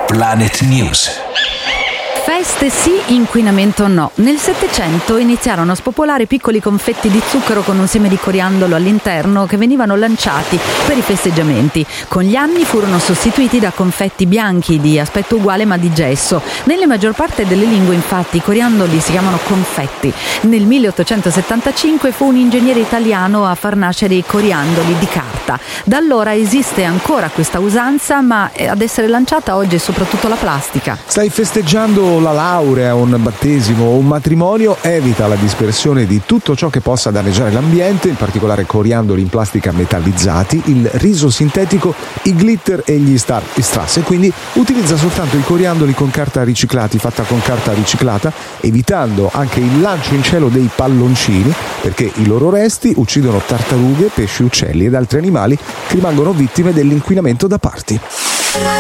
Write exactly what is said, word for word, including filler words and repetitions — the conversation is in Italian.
Planet News. Feste sì, inquinamento no. Nel Settecento iniziarono a spopolare piccoli confetti di zucchero con un seme di coriandolo all'interno che venivano lanciati per i festeggiamenti. Con gli anni furono sostituiti da confetti bianchi di aspetto uguale ma di gesso. Nella maggior parte delle lingue infatti i coriandoli si chiamano confetti. Nel milleottocentosettantacinque fu un ingegnere italiano a far nascere i coriandoli di carta. Da allora esiste ancora questa usanza, ma ad essere lanciata oggi è soprattutto la plastica. Stai festeggiando la laurea, un battesimo o un matrimonio? Evita la dispersione di tutto ciò che possa danneggiare l'ambiente, in particolare coriandoli in plastica metallizzati, il riso sintetico, i glitter e gli star- strass, e quindi utilizza soltanto i coriandoli con carta riciclati, fatta con carta riciclata, evitando anche il lancio in cielo dei palloncini, perché i loro resti uccidono tartarughe, pesci, uccelli ed altri animali che rimangono vittime dell'inquinamento da parti.